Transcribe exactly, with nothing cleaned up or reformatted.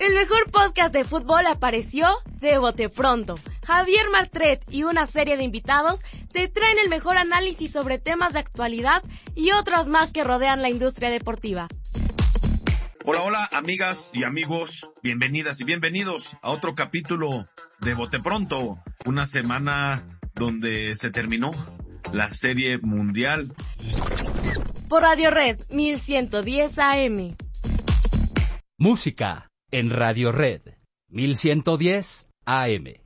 El mejor podcast de fútbol apareció de bote pronto. Javier Martret y una serie de invitados te traen el mejor análisis sobre temas de actualidad y otros más que rodean la industria deportiva. Hola, hola, amigas y amigos, bienvenidas y bienvenidos a otro capítulo de Bote Pronto, una semana donde se terminó la serie mundial. Por Radio Red mil ciento diez A M. Música en Radio Red mil ciento diez A M.